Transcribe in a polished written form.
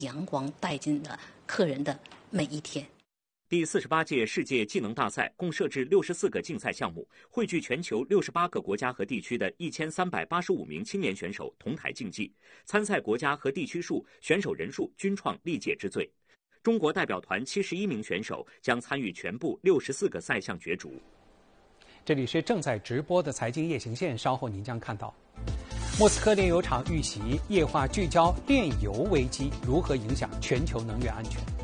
阳光带进了客人的每一天。 第48届世界技能大赛共设置64个竞赛项目，汇聚全球68个国家和地区的1385名青年选手同台竞技，参赛国家和地区数、选手人数均创历届之最。中国代表团71名选手将参与全部64个赛项角逐。 这里是正在直播的财经夜行线，稍后您将看到。莫斯科炼油厂遇袭，液化聚焦炼油危机如何影响全球能源安全？